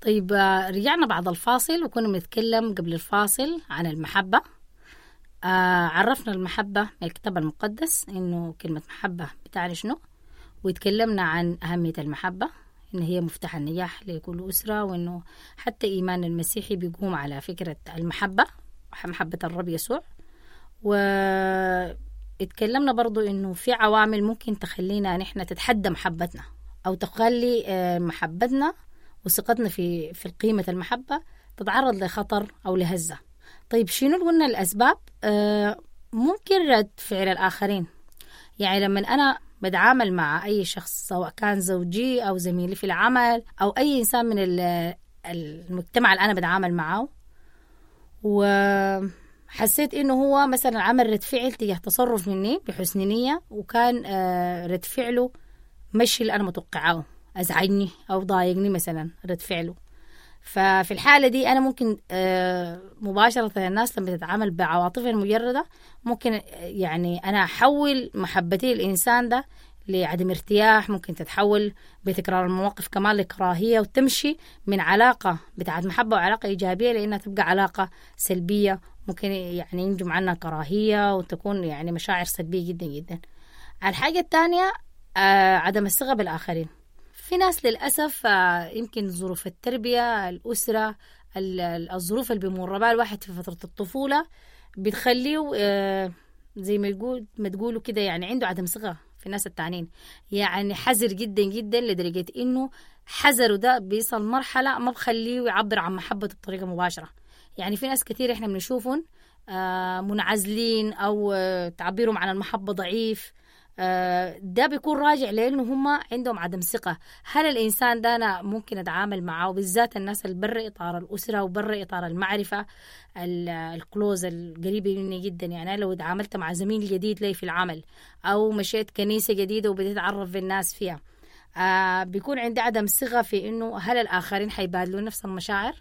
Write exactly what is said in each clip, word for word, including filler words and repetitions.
طيب آه، رجعنا بعد الفاصل وكنا بنتكلم قبل الفاصل عن المحبة. آه عرفنا المحبة من الكتاب المقدس إنه كلمة محبة بتعني شنو، ويتكلمنا عن أهمية المحبة إن هي مفتاح النجاح لكل أسرة، وإنه حتى إيمان المسيحي بيقوم على فكرة المحبة، محبة الرب يسوع. واتكلمنا برضو إنه في عوامل ممكن تخلينا نحن تتحدى محبتنا أو تخلي آه، محبتنا وثقتنا في في قيمة المحبة تتعرض لخطر أو لهزة. طيب شنو قلنا الأسباب؟ آه ممكن رد فعل الآخرين. يعني لما أنا بتعامل مع أي شخص سواء كان زوجي أو زميلي في العمل أو أي إنسان من المجتمع اللي أنا بتعامل معه، وحسيت إنه هو مثلا عمل رد فعل تجاه تصرف مني بحسن نية، وكان آه رد فعله مش اللي أنا متوقعه، أزعجني أو ضايقني مثلا رد فعله. ففي الحالة دي أنا ممكن آه مباشرة الناس لما تتعامل بعواطفها المجردة ممكن يعني أنا أحول محبتي للإنسان ده لعدم ارتياح، ممكن تتحول بتكرار المواقف كمان لكراهية، وتمشي من علاقة بتاعت محبة وعلاقة إيجابية لأنها تبقى علاقة سلبية، ممكن يعني ينجم عنها كراهية وتكون يعني مشاعر سلبية جدا جدا. الحاجة الثانية آه عدم الثقة بالآخرين. في ناس للأسف آه يمكن ظروف التربية، الأسرة، الظروف اللي بيمر بها الواحد في فترة الطفولة بتخليه آه زي ما يقول ما تقولوا كده يعني عنده عدم ثقة في الناس التانيين، يعني حذر جدا جدا لدرجة إنه حذره ده بيصل مرحلة ما بخليه يعبر عن محبته بطريقة مباشرة. يعني في ناس كتير إحنا بنشوفهم آه منعزلين أو آه تعبيرهم عن المحبة ضعيف. ده بيكون راجع لأنه هم عندهم عدم ثقة. هل الإنسان ده أنا ممكن أتعامل معه، بالذات الناس اللي برا إطار الأسرة وبرا إطار المعرفة الكلوز القريبة مني جدا. يعني لو تعاملت مع زميل جديد لي في العمل أو مشيت كنيسة جديدة وبديت أتعرف بالناس فيها، آه بيكون عندي عدم ثقة في إنه هل الآخرين حيبادلوا نفس المشاعر،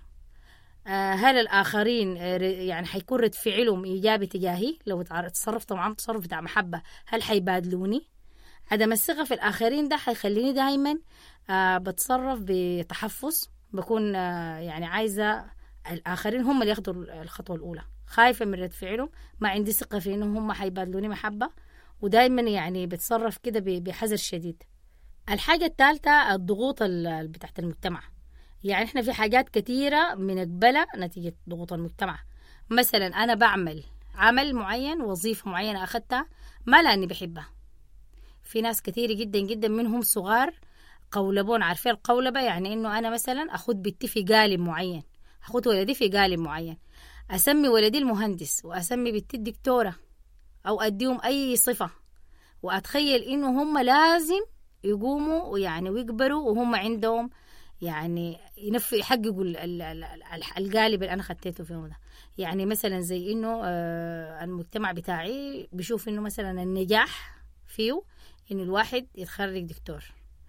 هل الآخرين يعني حيكون رد فعلهم إيجابي تجاهي لو تصرفت معهم تصرف بتاع محبة، هل حيبادلوني؟ عدم الثقة في الآخرين ده حيخليني دائما آه بتصرف بتحفظ، بكون آه يعني عايزة الآخرين هم اللي ياخدوا الخطوة الأولى، خايفة من رد فعلهم، ما عندي ثقة في إنهم هم حيبادلوني محبة، ودائما يعني بتصرف كده بحذر شديد. الحاجة الثالثة الضغوط بتاعت المجتمع. يعني احنا في حاجات كتيرة بنقبلها نتيجة ضغوط المجتمع. مثلا أنا بعمل عمل معين، وظيفة معينة أخذتها ما لأني بحبها. في ناس كتير جدا جدا منهم صغار قولبون. عارفين القولبة؟ يعني إنه أنا مثلا أخذ بنتي في قالب معين، أخذ ولدي في قالب معين، أسمي ولدي المهندس وأسمي بنتي الدكتورة أو أديهم أي صفة، وأتخيل إنه هم لازم يقوموا يعني ويكبروا وهم عندهم يعني ينفي يحققوا القالب اللي أنا خديته فيه ده. يعني مثلا زي إنه آه المجتمع بتاعي بيشوف إنه مثلا النجاح فيه إنه الواحد يتخرج دكتور،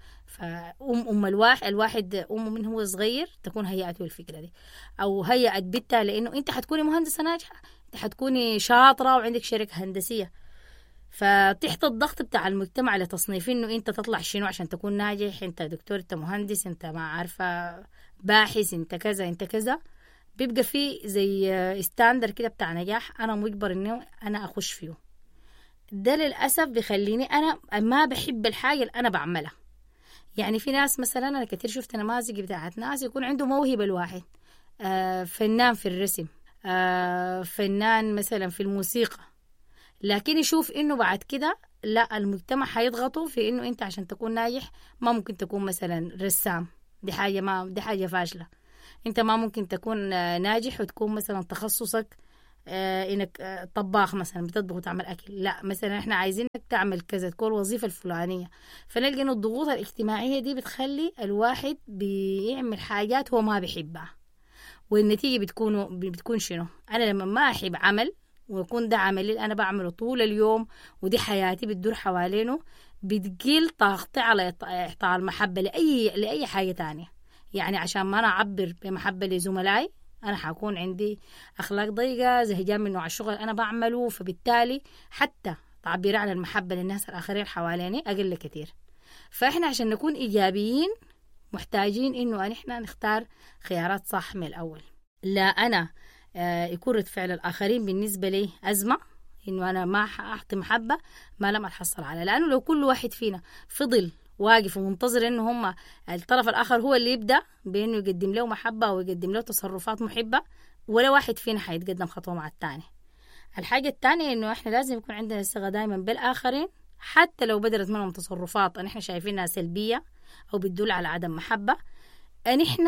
فأم أم الواحد الواحد أمه من هو صغير تكون هيئته الفكرة دي، أو هيئت بنتها لأنه أنت حتكوني مهندسة ناجحة، أنت حتكوني شاطرة وعندك شركة هندسية. فتحت الضغط بتاع المجتمع لتصنيف انه انت تطلع شنو عشان تكون ناجح، انت دكتور، انت مهندس، انت ما عارفه باحث، انت كذا انت كذا. بيبقى في زي استاندر كده بتاع نجاح انا مجبر انه انا اخش فيه. ده للاسف بيخليني انا ما بحب الحاجه اللي انا بعملها. يعني في ناس مثلا انا كتير شفت نماذج بتاعت ناس يكون عنده موهبه الواحد آه فنان في الرسم، آه فنان مثلا في الموسيقى، لكن يشوف إنه بعد كده لا، المجتمع حيضغطوا في إنه أنت عشان تكون ناجح ما ممكن تكون مثلا رسام، دي حاجة ما دي حاجة فاشلة. أنت ما ممكن تكون ناجح وتكون مثلا تخصصك آه إنك آه طباخ مثلا بتطبخ وتعمل أكل، لا مثلا إحنا عايزينك تعمل كذا، تكون الوظيفة الفلانية. فنلقى إنه الضغوط الاجتماعية دي بتخلي الواحد بيعمل حاجات هو ما بيحبها، والنتيجة بتكون بتكون شنو؟ أنا لما ما أحب عمل ويكون ده عملي أنا بعمله طول اليوم ودي حياتي بتدور حوالينه، بتقل طاقتي على إعطاء المحبة لأي لأي حاجة تانية. يعني عشان ما أنا أعبر بمحبة لزملائي أنا حكون عندي أخلاق ضيقة، زهجان من نوع الشغل أنا بعمله، فبالتالي حتى تعبير عن المحبة للناس الآخرين حواليني أقل كتير. فإحنا عشان نكون إيجابيين محتاجين إنه نحن نختار خيارات صح من الأول. لا أنا آه يكون رد فعل الآخرين بالنسبة لي أزمة، إنه أنا ما أعطي محبة ما لم أتحصل على، لأنه لو كل واحد فينا فضل واقف ومنتظر إنه هم الطرف الآخر هو اللي يبدأ بإنه يقدم له محبة أو يقدم له تصرفات محبة، ولا واحد فينا حيتقدم خطوة مع التاني. الحاجة التانية إنه إحنا لازم يكون عندنا الثقة دائما بالآخرين، حتى لو بدرت منهم تصرفات نحن شايفينها سلبية أو بتدل على عدم محبة، نحن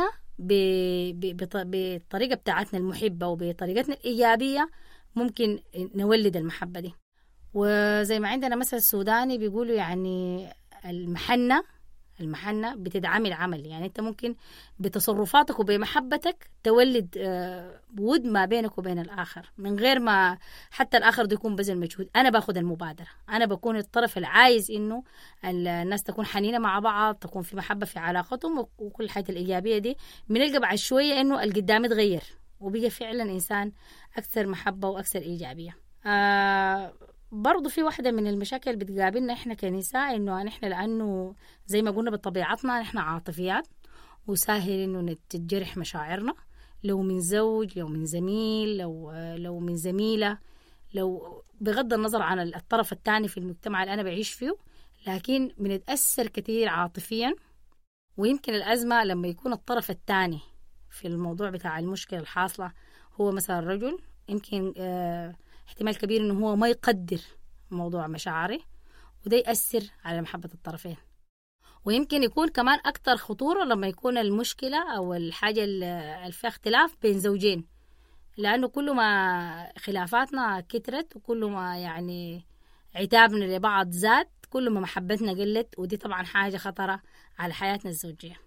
بالطريقة بتاعتنا المحبة وبطريقتنا الإيجابية ممكن نولد المحبة دي. وزي ما عندنا مثل السوداني بيقولوا يعني المحنة المحنة بتدعم العمل، يعني أنت ممكن بتصرفاتك وبمحبتك تولد بود ما بينك وبين الآخر من غير ما حتى الآخر ده يكون بذل مجهود. أنا باخد المبادرة، أنا بكون الطرف العايز إنه الناس تكون حنينة مع بعض، تكون في محبة في علاقتهم وكل الحاجات الإيجابية دي. بنلقى بعد شوية إنه القدام يتغير وبيجي فعلا إنسان أكثر محبة وأكثر إيجابية. آه برضو في واحدة من المشاكل اللي بتقابلنا إحنا كنساء، إنه نحن لأنه زي ما قلنا بطبيعتنا نحن عاطفيات وسهل إنه نتجرح مشاعرنا، لو من زوج، لو من زميل، لو لو من زميلة، لو بغض النظر عن الطرف الثاني في المجتمع اللي أنا بعيش فيه، لكن بنتأثر كثير عاطفيا. ويمكن الأزمة لما يكون الطرف الثاني في الموضوع بتاع المشكلة الحاصلة هو مثلا الرجل، يمكن اه احتمال كبير إنه هو ما يقدر موضوع مشاعره، وده يأثر على محبة الطرفين. ويمكن يكون كمان أكتر خطورة لما يكون المشكلة أو الحاجة اللي فيها اختلاف بين زوجين، لأنه كل ما خلافاتنا كترت وكل ما يعني عتابنا لبعض زاد، كل ما محبتنا قلت، ودي طبعا حاجة خطرة على حياتنا الزوجية.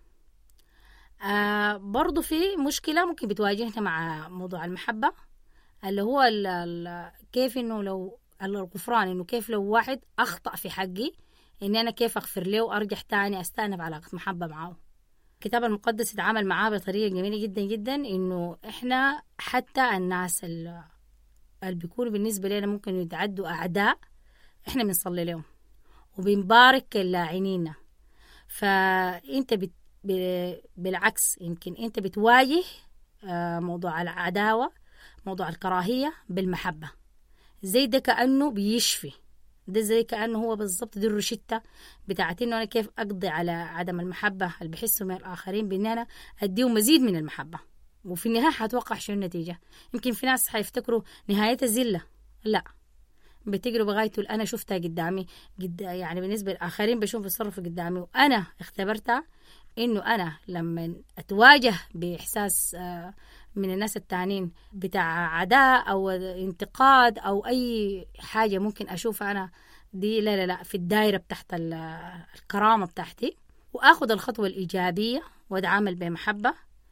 آه برضو في مشكلة ممكن بتواجهنا مع موضوع المحبة، اللي هو ال ال كيف إنه لو الغفران، إنه كيف لو واحد أخطأ في حقي إني أنا كيف أغفر له وأرجع تاني أستأنف علاقة محبة معه. الكتاب المقدس يتعامل معاه بطريقة جميلة جدا جدا، إنه إحنا حتى الناس اللي بيكونوا بالنسبة لنا ممكن يتعدوا أعداء إحنا بنصلي لهم وبنبارك اللاعنين. فأنت بت بالعكس يمكن أنت بتواجه موضوع العداوة، موضوع الكراهية بالمحبة. زي ده كأنه بيشفي، ده زي كأنه هو بالضبط دي الروشتة بتاعتي إنه أنا كيف أقضي على عدم المحبة اللي بحسه من الآخرين، بإن أنا أديهم مزيد من المحبة. وفي النهاية هتوقع شو النتيجة. يمكن في ناس هيفتكروا نهاية الزلة، لا، بتجروا بغايته أنا شفتها قدامي قد يعني بالنسبة للآخرين بشوف التصرف قدامي، وأنا اختبرتها إنه أنا لما أتواجه بإحساس من الناس التانين بتاع عداء أو انتقاد أو أي حاجة ممكن أشوفها أنا دي لا لا لا في الدائرة بتاعت الكرامة بتاعتي، وأخذ الخطوة الإيجابية وأتعامل بمحبة،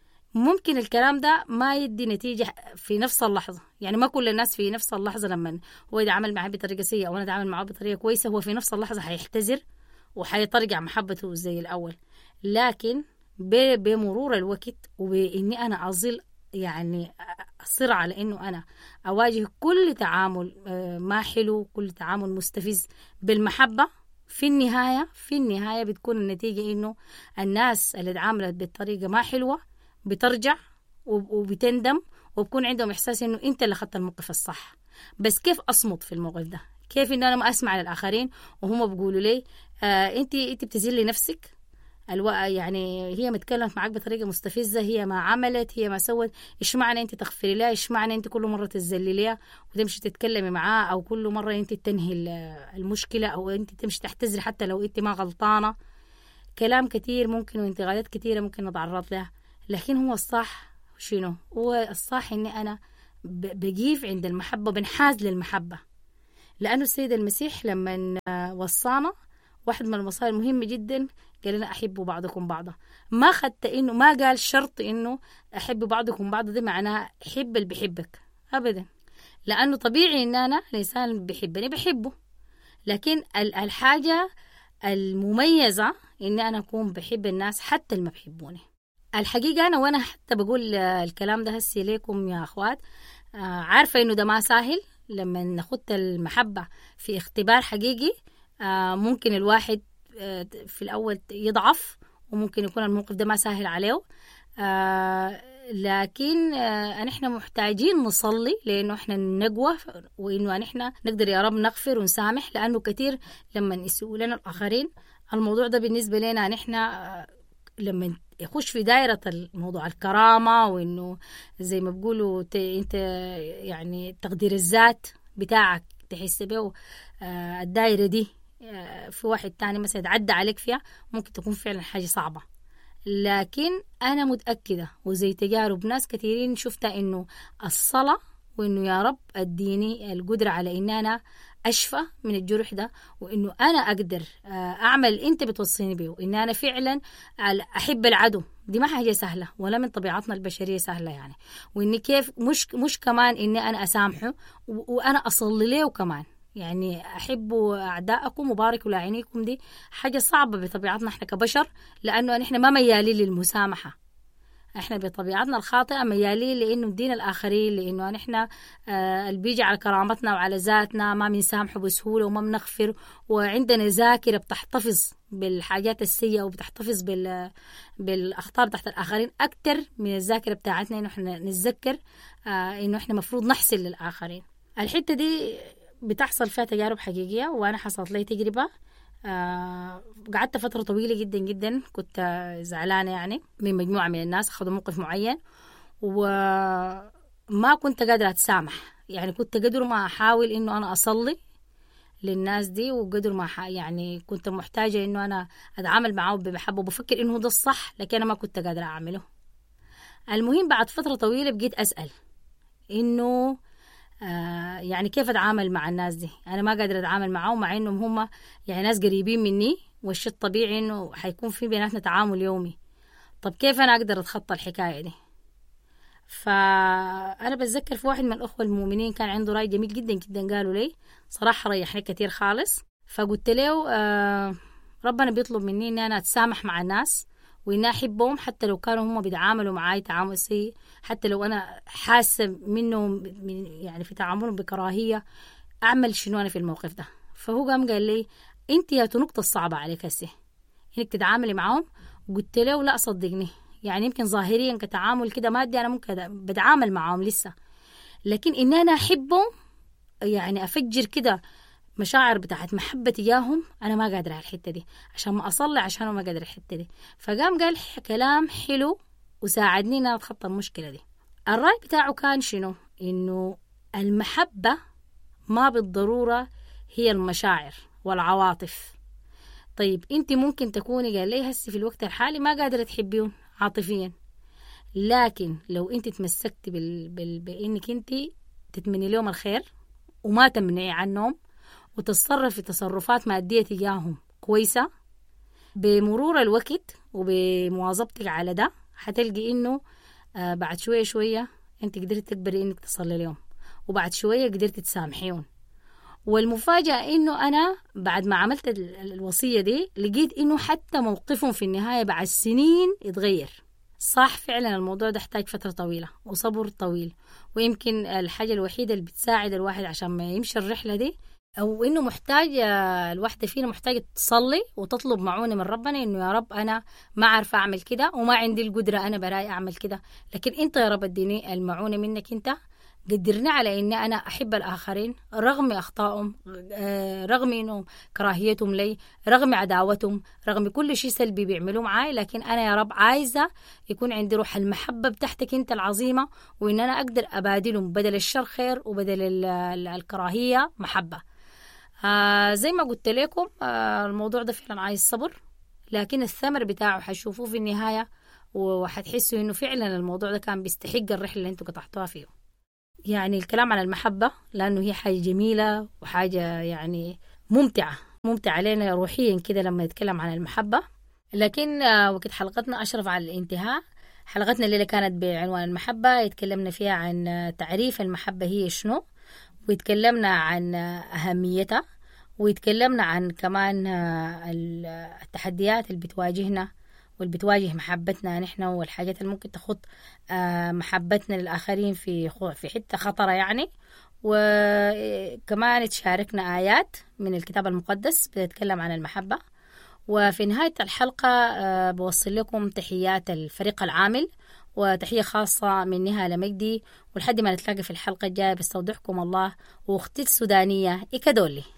ممكن الكلام ده ما يدي نتيجة في نفس اللحظة. يعني ما كل الناس في نفس اللحظة لما هو يتعامل معي بطريقة سيئة وأنا أتعامل معه بطريقة كويسة هو في نفس اللحظة هيحتذر وحيترجع محبته زي الأول. لكن بمرور الوقت وبإني أنا أظل يعني أصر على إنه أنا أواجه كل تعامل ما حلو، كل تعامل مستفز بالمحبة، في النهاية في النهاية بتكون النتيجة إنه الناس اللي تعاملت بالطريقة ما حلوة بترجع وبتندم وبكون عندهم إحساس إنه أنت اللي خدت الموقف الصح. بس كيف أصمت في الموقف ده؟ كيف إنه أنا ما أسمع للآخرين وهم بيقولوا لي آه أنت أنت بتزلي نفسك، الو... يعني هي متكلمت معك بطريقة مستفزة، هي ما عملت، هي ما سوت، إيش معنى أنت تغفري لها؟ إيش معنى أنت كل مرة تزلي لها وتمشي تتكلمي معاه، أو كل مرة أنت تنهي المشكلة، أو أنت تمشي تحتزري حتى لو أنت ما غلطانة. كلام كتير ممكن وانتقادات كتيرة ممكن نتعرض لها، لكن هو الصح شنو؟ هو الصح إني أنا بجيف عند المحبة، بنحاز للمحبة، لأنه السيد المسيح لما وصانا واحد من الوصايا المهمة جدا قال لنا أحبوا بعضكم بعضا. ما خدت إنه ما قال شرط إنه أحبوا بعضكم بعضا ده معناه حب اللي بيحبك أبدا، لأنه طبيعي إن أنا الإنسان اللي بيحبني بحبه، لكن الحاجة المميزة إني أنا أكون بحب الناس حتى اللي ما بيحبوني. الحقيقة أنا وأنا حتى بقول الكلام ده هسي ليكم يا أخوات، عارفة إنه ده ما سهل. لما نخد المحبة في اختبار حقيقي ممكن الواحد في الأول يضعف وممكن يكون الموقف ده ما سهل عليه. آه لكن آه نحن محتاجين نصلي لأنه إحنا نقوى، وإنه نحن نقدر يا رب نغفر ونسامح، لأنه كتير لما يسوء لنا الآخرين الموضوع ده بالنسبة لنا نحن آه لما يخش في دائرة الموضوع الكرامة، وإنه زي ما بيقولوا أنت يعني تقدير الذات بتاعك تحس به آه الدائرة دي آه في واحد تاني مثلا يتعدى عليك فيها، ممكن تكون فعلا حاجة صعبة. لكن أنا متأكدة وزي تجارب ناس كثيرين شفتها إنه الصلاة، وإنه يا رب أديني القدرة على إن أنا أشفى من الجرح ده، وإنه أنا أقدر أعمل أنت بتوصيني به، وإن أنا فعلا أحب العدو. دي ما حاجة سهلة ولا من طبيعتنا البشرية سهلة يعني. وإني كيف مش مش كمان إني أنا أسامحه وأنا أصلي له كمان، يعني أحبوا أعداءكم وباركوا لعينيكم. دي حاجة صعبة بطبيعتنا إحنا كبشر، لأنه إحنا ما ميالين للمسامحة. إحنا بطبيعتنا الخاطئة ميالين لأنه ندين الآخرين، لأنه نحن آه اللي بيجي على كرامتنا وعلى ذاتنا ما بنسامحه بسهولة وما بنغفر، وعندنا ذاكرة بتحتفظ بالحاجات السيئة وبتحتفظ بال بالأخطاء بتاعت الآخرين أكتر من الذاكرة بتاعتنا إنه إحنا نتذكر آه إنه إحنا مفروض نحسن للآخرين. الحتة دي بتحصل فيها تجارب حقيقية، وأنا حصلت لي تجربة. آه قعدت فترة طويلة جدا جدا كنت زعلانة يعني من مجموعة من الناس أخذوا موقف معين، وما كنت قادرة أتسامح. يعني كنت قدر ما أحاول إنه أنا أصلي للناس دي، وقدر ما يعني كنت محتاجة إنه أنا أتعامل معه بمحبة وبفكر إنه ده الصح، لكن أنا ما كنت قادرة أعمله. المهم بعد فترة طويلة بقيت أسأل إنه آه يعني كيف أتعامل مع الناس دي. أنا ما قادرة أتعامل معهم مع إنهم هم يعني ناس قريبين مني، والشيء الطبيعي إنه حيكون في بيناتنا تعامل يومي. طب كيف أنا أقدر أتخطى الحكاية دي؟ فأنا بتذكر في واحد من الأخوة المؤمنين كان عنده رأي جميل جدا جدا، قالوا لي صراحة ريحني كتير خالص. فقلت له آه ربنا بيطلب مني إن أنا أتسامح مع الناس، وإني أحبهم حتى لو كانوا هم بيتعاملوا معاي تعامل سيء، حتى لو أنا حاسة منهم يعني في تعاملهم بكراهية، أعمل شنو أنا في الموقف ده. فهو قام قال لي أنت يا نقطة الصعبة عليك هسه إنك تتعاملي معهم. قلت له لا صدقني، يعني يمكن ظاهريا كتعامل كده مادي أنا ممكن بتعامل معهم لسه، لكن إن أنا أحبهم يعني أفجر كده مشاعر بتاعت محبة تجاههم، أنا ما قادرة على الحتة دي عشان ما أصلي، عشان ما قادرة الحتة دي. فقام قال كلام حلو وساعدني أن أتخطى المشكلة دي. الرأي بتاعه كان شنو؟ إنه المحبة ما بالضرورة هي المشاعر والعواطف. طيب أنت ممكن تكوني قال لي هسي في الوقت الحالي ما قادرة تحبيهم عاطفيا، لكن لو أنت تمسكتي بال... بال... بإنك أنت تتمني لهم الخير وما تمنعي عنهم وتتصرفي تصرفات مادية تجاههم كويسة، بمرور الوقت وبمواظبتك على ده حتلقي إنه آه بعد شوية شوية أنت قدرت تكبري إنك تصلي لهم، وبعد شوية قدرت تسامحيهم. والمفاجأة إنه أنا بعد ما عملت الوصية دي لقيت إنه حتى موقفهم في النهاية بعد سنين يتغير. صح فعلا الموضوع ده يحتاج فترة طويلة وصبر طويل، ويمكن الحاجة الوحيدة اللي بتساعد الواحد عشان ما يمشي الرحلة دي أو إنه محتاج الواحدة فينا محتاجة تصلي وتطلب معونة من ربنا إنه يا رب أنا ما عارفة أعمل كده وما عندي القدرة أنا براي أعمل كده، لكن أنت يا رب اديني المعونة منك، أنت قدرني على إني أنا أحب الآخرين رغم أخطائهم، رغم إنهم كراهيتهم لي، رغم عداوتهم، رغم كل شيء سلبي بيعملوه معاي، لكن أنا يا رب عايزة يكون عندي روح المحبة بتاعتك أنت العظيمة، وإن أنا أقدر أبادلهم بدل الشر خير وبدل الكراهية محبة. آه زي ما قلت لكم آه الموضوع ده فعلا عايز صبر، لكن الثمر بتاعه حتشوفوه في النهاية وحتحسوا إنه فعلا الموضوع ده كان بيستحق الرحلة اللي انتوا قطعتوها فيه. يعني الكلام عن المحبة لأنه هي حاجة جميلة وحاجة يعني ممتعة ممتعة علينا روحيا كده لما نتكلم عن المحبة. لكن آه وقت حلقتنا أشرف على الانتهاء. حلقتنا الليلة كانت بعنوان المحبة، يتكلمنا فيها عن تعريف المحبة هي شنو، ويتكلمنا عن أهميتها، ويتكلمنا عن كمان التحديات اللي بتواجهنا واللي بتواجه محبتنا نحن، والحاجات اللي ممكن تخط محبتنا للآخرين في في حتة خطرة يعني. وكمان تشاركنا آيات من الكتاب المقدس بتتكلم عن المحبة، وفي نهاية الحلقة آه، بوصل لكم تحيات الفريق العامل وتحية خاصة من نهى مجدي، ولحد ما نتلاقى في الحلقة الجاية بستودعكم الله، وأختي السودانية إكادولي.